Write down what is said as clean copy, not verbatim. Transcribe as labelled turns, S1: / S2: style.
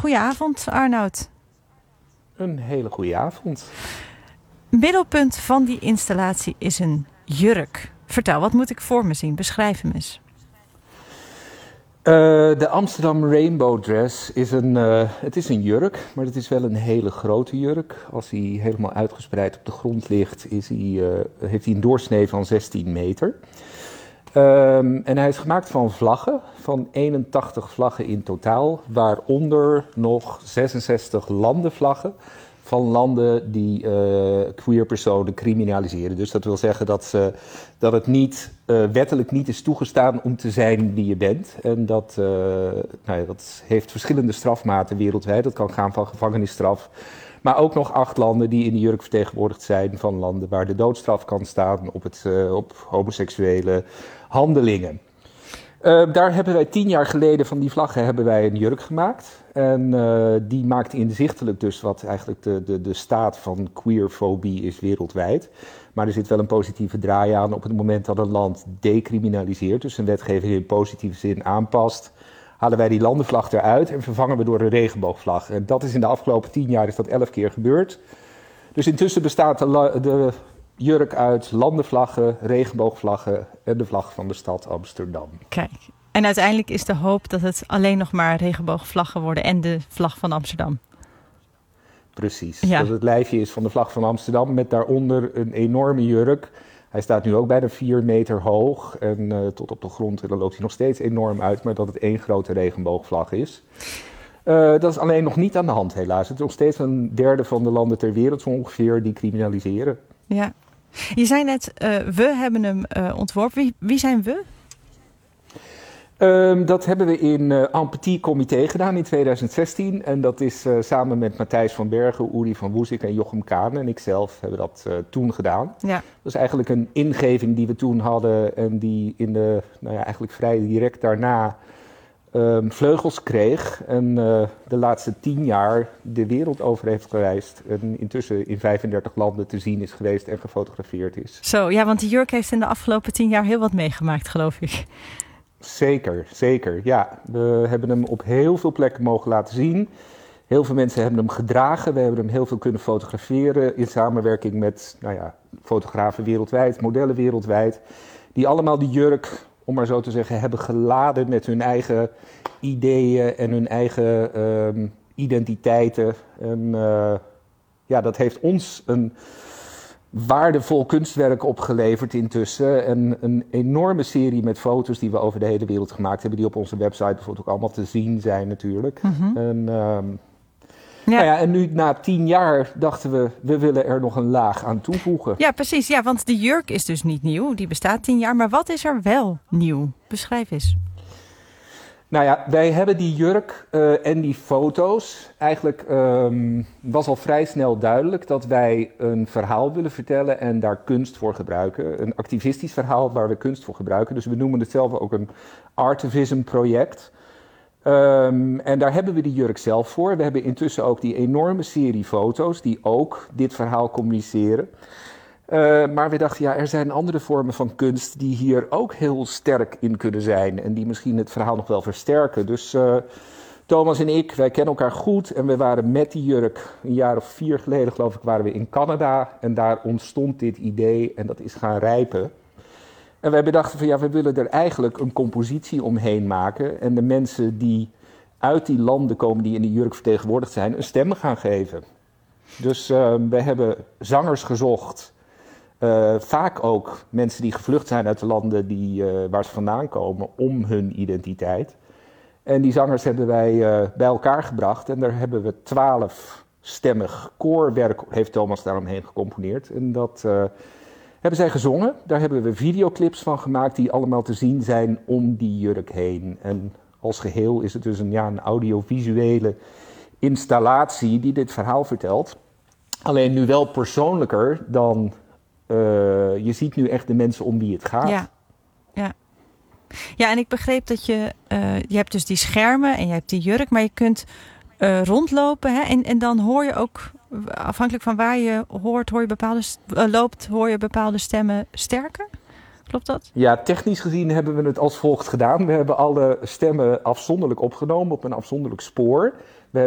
S1: Goedenavond, Arnoud.
S2: Een hele goede avond.
S1: Middelpunt van die installatie is een jurk. Vertel, wat moet ik voor me zien? Beschrijf hem eens.
S2: De Amsterdam Rainbow Dress is een jurk, maar het is wel een hele grote jurk. Als hij helemaal uitgespreid op de grond ligt, heeft hij een doorsnee van 16 meter. En hij is gemaakt van vlaggen, van 81 vlaggen in totaal, waaronder nog 66 landenvlaggen van landen die queer personen criminaliseren. Dus dat wil zeggen dat het niet, wettelijk niet is toegestaan om te zijn wie je bent. En dat heeft verschillende strafmaten wereldwijd. Dat kan gaan van gevangenisstraf. Maar ook nog 8 landen die in de jurk vertegenwoordigd zijn van landen waar de doodstraf kan staan op homoseksuele handelingen. Daar hebben wij 10 jaar geleden van die vlaggen hebben wij een jurk gemaakt. En die maakt inzichtelijk dus wat eigenlijk de staat van queerfobie is wereldwijd. Maar er zit wel een positieve draai aan op het moment dat een land decriminaliseert, dus een wetgeving in positieve zin aanpast, halen wij die landenvlag eruit en vervangen we door een regenboogvlag. En dat is in de afgelopen 10 jaar is dat 11 keer gebeurd. Dus intussen bestaat de jurk uit landenvlaggen, regenboogvlaggen en de vlag van de stad Amsterdam.
S1: Kijk, en uiteindelijk is de hoop dat het alleen nog maar regenboogvlaggen worden en de vlag van Amsterdam.
S2: Precies,
S1: ja.
S2: Dat het lijfje is van de vlag van Amsterdam met daaronder een enorme jurk. Hij staat nu ook bijna 4 meter hoog en tot op de grond, en dan loopt hij nog steeds enorm uit, maar dat het één grote regenboogvlag is. Dat is alleen nog niet aan de hand helaas. Het is nog steeds een derde van de landen ter wereld zo ongeveer die criminaliseren.
S1: Ja. Je zei net, we hebben hem ontworpen. Wie zijn we?
S2: Dat hebben we in En Petit Comité gedaan in 2016. En dat is samen met Matthijs van Bergen, Uri van Woezik en Jochem Kane en ikzelf hebben dat toen gedaan. Ja. Dat is eigenlijk een ingeving die we toen hadden en die eigenlijk vrij direct daarna vleugels kreeg. En de laatste 10 jaar de wereld over heeft gereisd. En intussen in 35 landen te zien is geweest en gefotografeerd is.
S1: Zo, ja, want die jurk heeft in de afgelopen 10 jaar heel wat meegemaakt, geloof ik.
S2: Zeker. Ja, we hebben hem op heel veel plekken mogen laten zien. Heel veel mensen hebben hem gedragen. We hebben hem heel veel kunnen fotograferen in samenwerking met fotografen wereldwijd, modellen wereldwijd. Die allemaal die jurk, om maar zo te zeggen, hebben geladen met hun eigen ideeën en hun eigen identiteiten. En dat heeft ons een waardevol kunstwerk opgeleverd intussen. En een enorme serie met foto's die we over de hele wereld gemaakt hebben, die op onze website bijvoorbeeld ook allemaal te zien zijn natuurlijk. Mm-hmm. En nu na 10 jaar dachten we willen er nog een laag aan toevoegen.
S1: Ja, precies. Ja, want de jurk is dus niet nieuw. Die bestaat 10 jaar. Maar wat is er wel nieuw? Beschrijf eens.
S2: Nou ja, wij hebben die jurk en die foto's. Eigenlijk was al vrij snel duidelijk dat wij een verhaal willen vertellen en daar kunst voor gebruiken. Een activistisch verhaal waar we kunst voor gebruiken. Dus we noemen het zelf ook een artivism project. En daar hebben we die jurk zelf voor. We hebben intussen ook die enorme serie foto's die ook dit verhaal communiceren. Maar we dachten, er zijn andere vormen van kunst die hier ook heel sterk in kunnen zijn. En die misschien het verhaal nog wel versterken. Dus Thomas en ik, wij kennen elkaar goed. En we waren met die jurk, een jaar of 4 geleden geloof ik, waren we in Canada. En daar ontstond dit idee en dat is gaan rijpen. En wij bedachten van we willen er eigenlijk een compositie omheen maken. En de mensen die uit die landen komen die in die jurk vertegenwoordigd zijn, een stem gaan geven. Dus we hebben zangers gezocht. Vaak ook mensen die gevlucht zijn uit de landen waar ze vandaan komen om hun identiteit. En die zangers hebben wij bij elkaar gebracht en daar hebben we 12-stemmig koorwerk, heeft Thomas daaromheen gecomponeerd. En dat hebben zij gezongen. Daar hebben we videoclips van gemaakt die allemaal te zien zijn om die jurk heen. En als geheel is het dus een audiovisuele installatie die dit verhaal vertelt. Alleen nu wel persoonlijker dan je ziet nu echt de mensen om wie het gaat.
S1: Ja, en ik begreep dat je hebt dus die schermen en je hebt die jurk, maar je kunt rondlopen. Hè? En dan hoor je ook, afhankelijk van waar je loopt, hoor je bepaalde stemmen sterker. Klopt dat?
S2: Ja, technisch gezien hebben we het als volgt gedaan. We hebben alle stemmen afzonderlijk opgenomen op een afzonderlijk spoor.